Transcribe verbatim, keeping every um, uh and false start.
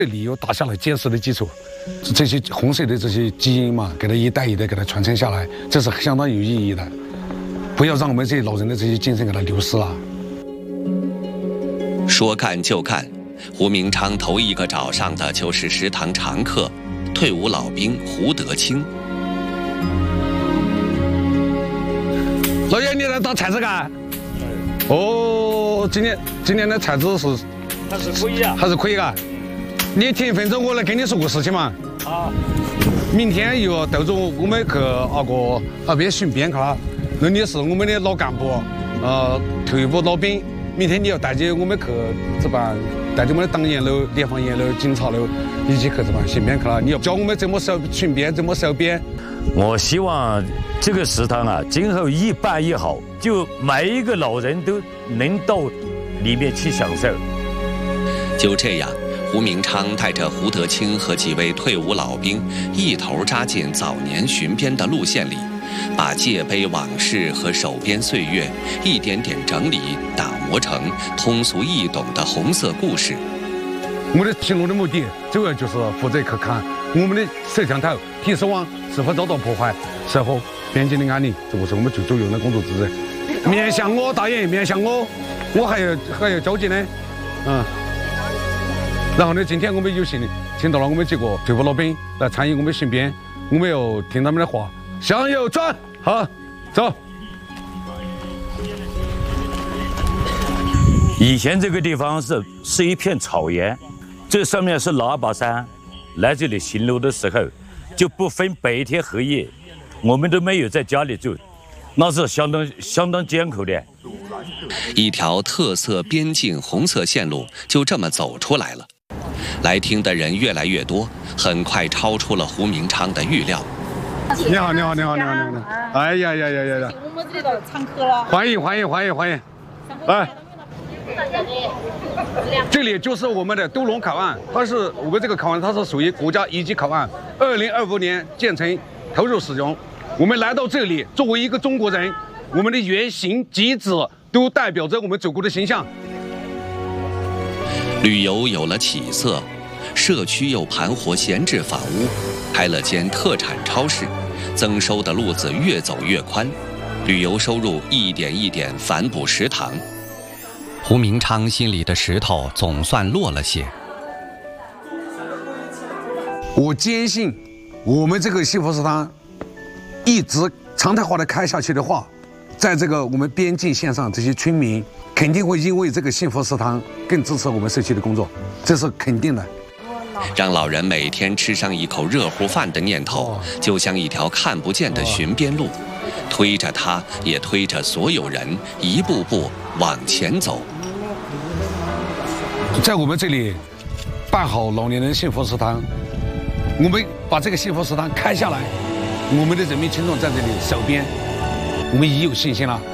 这里有打下了坚实的基础，这些红色的这些基因嘛，给它一代一代给它传承下来，这是相当有意义的。不要让我们这些老人的这些精神给它流失了。 说干就干，胡明昌头一个找上的就是食堂常客、退伍老兵胡德清。 老爷，你来打菜子干？哦，今年今年的菜子是还是可以啊， 还是可以干。你停一分钟，我来跟你说个事情嘛。 啊， 明天又要到着我们去那个那边巡边去了。那你是我们的老干部，呃，退伍老兵。明天你要带着我们去这办，带着我们的党员喽、联防员喽、警察喽，一起去这办巡边去了。你要教我们怎么守巡边，怎么守边。 我希望这个食堂啊，今后一办一好，就每一个老人都能到里面去享受。 就这样，胡明昌带着胡德清和几位退伍老兵一头扎进早年巡边的路线里，把界碑往事和守边岁月一点点整理打磨成通俗易懂的红色故事。 我们的行动的目的主要就是负责去看我们的摄像头、提示网是否遭到破坏，守护边境的安宁，这个是我们最主要的工作职责。面向我大爷，面向我，我还要还要交接呢，嗯。然后呢，今天我们有幸请到了我们几个退伍老兵来参与我们巡边，我们要听他们的话，向右转，好，走。 以前这个地方是是一片草原，这上面是喇叭山，来这里行路的时候就不分白天黑夜，我们都没有在家里住，那是相当相当艰苦的。 一条特色边境红色线路就这么走出来了。来听的人越来越多，很快超出了胡明昌的预料。 你好，你好，你好，你好，你好！哎呀呀呀呀呀！ 我们这里的常客了。 欢迎欢迎欢迎欢迎！来，这里就是我们的斗龙口岸，它是我们这个口岸，它是属于国家一级口岸，二零二五年建成投入使用。我们来到这里，作为一个中国人，我们的言行举止都代表着我们祖国的形象。 旅游有了起色，社区又盘活闲置房屋，开了间特产超市，增收的路子越走越宽，旅游收入一点一点反哺食堂。胡明昌心里的石头总算落了些。 我坚信，我们这个幸福食堂一直常态化的开下去的话，在这个我们边境线上，这些村民肯定会因为这个幸福食堂更支持我们社区的工作，这是肯定的。 让老人每天吃上一口热乎饭的念头，就像一条看不见的巡边路，推着他，也推着所有人，一步步往前走。 在我们这里办好老年人幸福食堂，我们把这个幸福食堂开下来，我们的人民群众在这里守边，我们已有信心了。